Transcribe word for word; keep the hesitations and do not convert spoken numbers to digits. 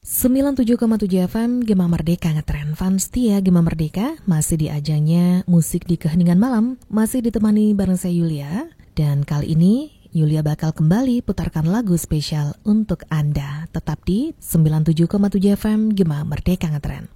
sembilan puluh tujuh koma tujuh F M Gema Merdeka ngetren. Fans setia Gema Merdeka masih di ajangnya Musik di Keheningan Malam, masih ditemani bareng saya Yulia. Dan kali ini Yulia bakal kembali putarkan lagu spesial untuk Anda. Tetap di sembilan puluh tujuh koma tujuh F M Gema Merdeka ngetren.